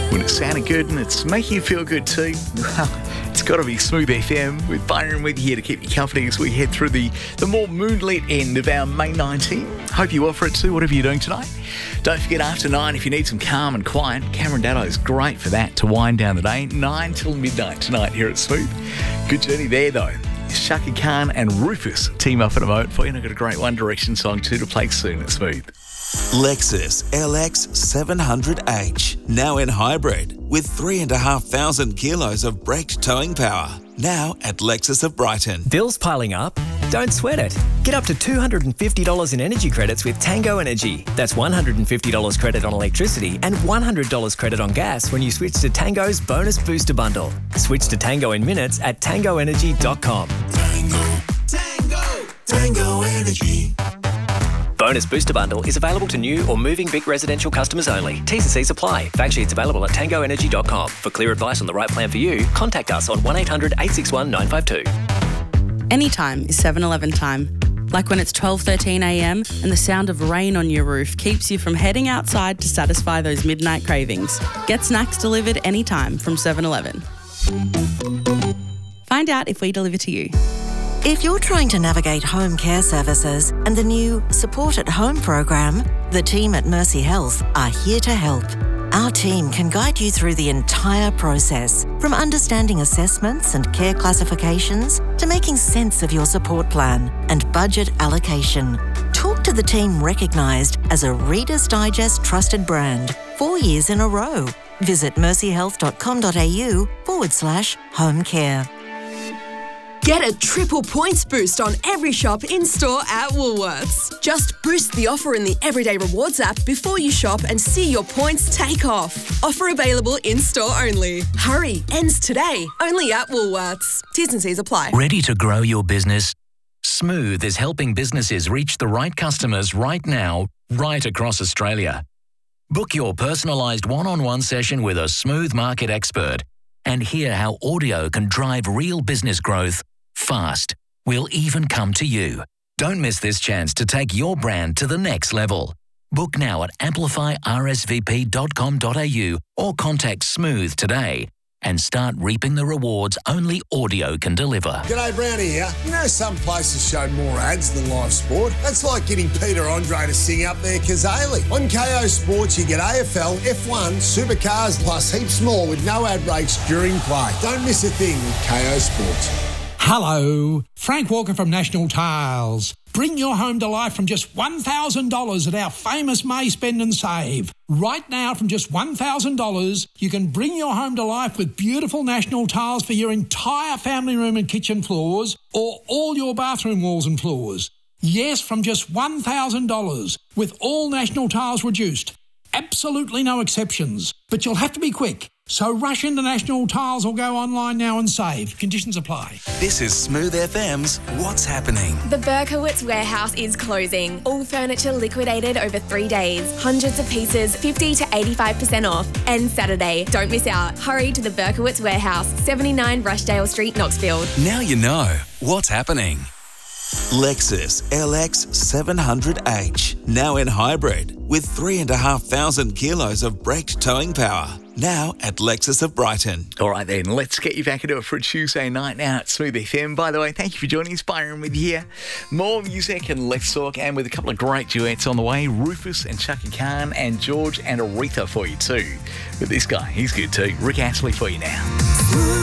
When it's sounding good and it's making you feel good too, well, it's got to be Smooth FM with Byron with you here to keep you company as we head through the more moonlit end of our May 19. Hope you offer it too, whatever you're doing tonight. Don't forget, after 9, if you need some calm and quiet, Cameron Datto is great for that to wind down the day. 9 till midnight tonight here at Smooth. Good journey there though. Shaka Khan and Rufus team up in a moment for you, and I've got a great One Direction song too to play soon at Smooth. Lexus LX 700H, now in hybrid, with 3,500 kilos of braked towing power. Now at Lexus of Brighton. Bills piling up? Don't sweat it. Get up to $250 in energy credits with Tango Energy. That's $150 credit on electricity and $100 credit on gas when you switch to Tango's Bonus Booster Bundle. Switch to Tango in minutes at tangoenergy.com. Tango Energy. Bonus Booster Bundle is available to new or moving big residential customers only. T's and C's apply. Fact sheets available at tangoenergy.com. For clear advice on the right plan for you, contact us on 1800 861 952. Anytime is 7-Eleven time. Like when it's 12:13 a.m. and the sound of rain on your roof keeps you from heading outside to satisfy those midnight cravings. Get snacks delivered anytime from 7-Eleven. Find out if we deliver to you. If you're trying to navigate home care services and the new Support at Home program, the team at Mercy Health are here to help. Our team can guide you through the entire process, from understanding assessments and care classifications to making sense of your support plan and budget allocation. Talk to the team recognised as a Reader's Digest trusted brand 4 years in a row. Visit mercyhealth.com.au/home care. Get a triple points boost on every shop in-store at Woolworths. Just boost the offer in the Everyday Rewards app before you shop and see your points take off. Offer available in-store only. Hurry, ends today. Only at Woolworths. T's and C's apply. Ready to grow your business? Smooth is helping businesses reach the right customers right now, right across Australia. Book your personalised one-on-one session with a Smooth market expert and hear how audio can drive real business growth fast. We'll even come to you. Don't miss this chance to take your brand to the next level. Book now at amplifyrsvp.com.au or contact Smooth today and start reaping the rewards only audio can deliver. G'day, Brownie here. You know some places show more ads than live sport? That's like getting Peter Andre to sing up their Kazali. On KO Sports, you get AFL, F1, supercars, plus heaps more with no ad breaks during play. Don't miss a thing with KO Sports. Hello, Frank Walker from National Tiles. Bring your home to life from just $1,000 at our famous May Spend and Save. Right now, from just $1,000, you can bring your home to life with beautiful National Tiles for your entire family room and kitchen floors or all your bathroom walls and floors. Yes, from just $1,000 with all National Tiles reduced. Absolutely no exceptions. But you'll have to be quick. So rush into National Tiles or go online now and save. Conditions apply. This is Smooth FM's What's Happening. The Berkowitz warehouse is closing. All furniture liquidated over 3 days. Hundreds of pieces, 50 to 85% off. And Saturday. Don't miss out. Hurry to the Berkowitz warehouse, 79 Rushdale Street, Knoxfield. Now you know what's happening. Lexus LX 700H, now in hybrid, with 3,500 kilos of braked towing power. Now at Lexus of Brighton. All right then, let's get you back into it for a Tuesday night now at Smooth FM. By the way, thank you for joining us. Byron with you here. More music and Let's Talk, and with a couple of great duets on the way. Rufus and Shaka Khan and George and Aretha for you too. But this guy, he's good too. Rick Astley for you now.